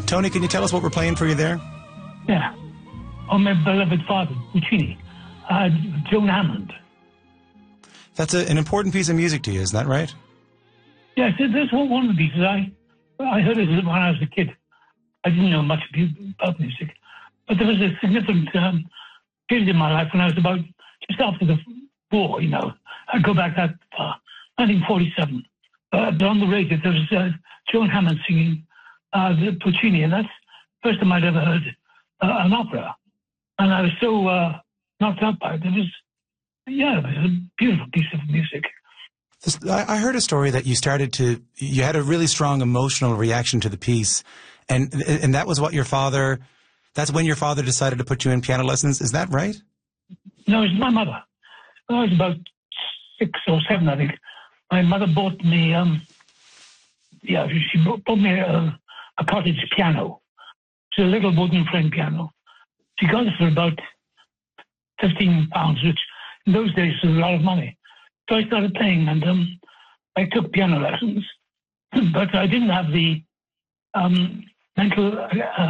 Tony, can you tell us what we're playing for you there? Yeah. On my beloved father, Puccini, Joan Hammond. That's an important piece of music to you, is that right? Yes, this was one of the pieces. I heard it when I was a kid. I didn't know much about music. But there was a significant period in my life when I was about just after the war, you know. I'd go back that far, 1947. But on the radio, there was Joan Hammond singing the Puccini, and that's the first time I'd ever heard an opera. And I was so knocked out by it. It was a beautiful piece of music. I heard a story that you had a really strong emotional reaction to the piece, and that was that's when your father decided to put you in piano lessons. Is that right? No, it was my mother. When I was about 6 or 7, I think. My mother bought me, she bought me a cottage piano. It's a little wooden frame piano. She got it for about £15, which in those days was a lot of money. So I started playing, and I took piano lessons, but I didn't have the mental